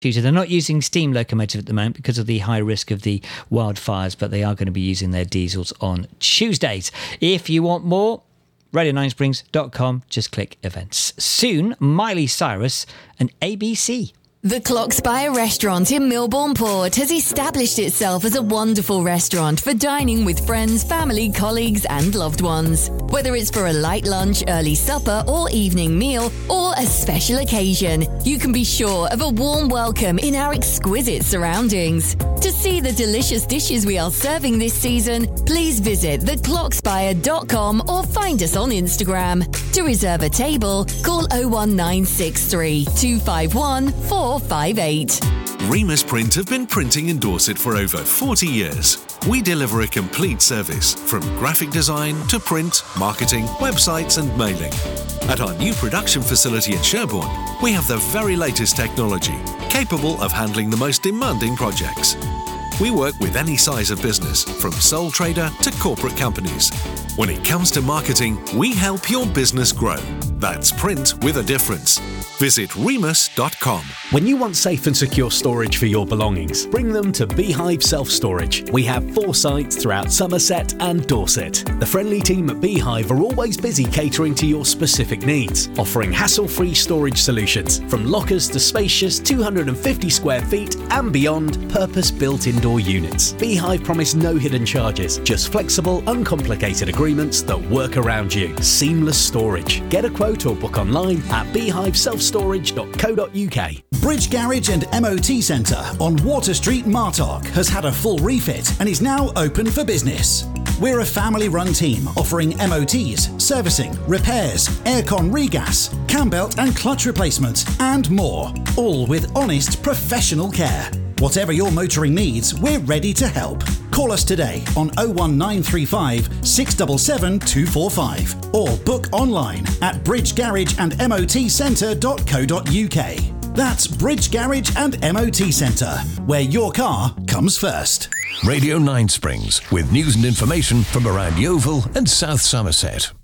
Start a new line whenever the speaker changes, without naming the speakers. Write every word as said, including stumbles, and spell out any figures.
They're not using steam locomotive at the moment because of the high risk of the wildfires, but they are going to be using their diesels on Tuesdays. If you want more, radio nine springs dot com, just click events. Soon, Miley Cyrus and A B C.
The Clockspire restaurant in Milbourne Port has established itself as a wonderful restaurant for dining with friends, family, colleagues and loved ones. Whether it's for a light lunch, early supper or evening meal, or a special occasion, you can be sure of a warm welcome in our exquisite surroundings. To see the delicious dishes we are serving this season, please visit the clockspire dot com or find us on Instagram. To reserve a table, call oh one nine six three, two five one, four five eight.
Remus Print have been printing in Dorset for over forty years. We deliver a complete service from graphic design to print, marketing, websites and mailing. At our new production facility in Sherborne, we have the very latest technology, capable of handling the most demanding projects. We work with any size of business, from sole trader to corporate companies. When it comes to marketing, we help your business grow. That's print with a difference. Visit remus dot com.
When you want safe and secure storage for your belongings, bring them to Beehive Self Storage. We have four sites throughout Somerset and Dorset. The friendly team at Beehive are always busy catering to your specific needs, offering hassle-free storage solutions from lockers to spacious two hundred fifty square feet and beyond purpose-built indoor units. Beehive promise no hidden charges, just flexible, uncomplicated agreements that work around you. Seamless storage. Get a quote or book online at beehive self storage dot co dot uk.
Bridge Garage and M O T Centre on Water Street, Martock has had a full refit and is now open for business. We're a family-run team offering M O Ts, servicing, repairs, aircon regas, cam belt and clutch replacements and more, all with honest professional care. Whatever your motoring needs, we're ready to help. Call us today on oh one nine three five, six seven seven, two four five or book online at bridge garage and m o t centre dot co dot uk. That's Bridge Garage and M O T Centre, where your car comes first.
Radio nine Springs, with news and information from around Yeovil and South Somerset.